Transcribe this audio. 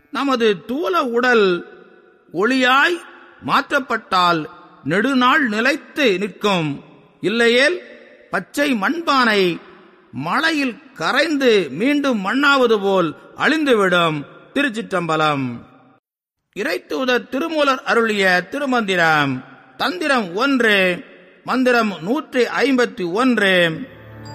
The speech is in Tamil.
நமது தூல உடல் ஒளியாய் மாற்றப்பட்டால் நெடுநாள் நிலைத்து நிற்கும். இல்லையேல் பச்சை மண்பானை மழையில் கரைந்து மீண்டும் மண்ணாவது போல் அழிந்துவிடும். திருச்சிற்றம்பலம். இறைத்தூதர் திருமூலர் அருளிய திருமந்திரம். தந்திரம் 1, மந்திரம் 151.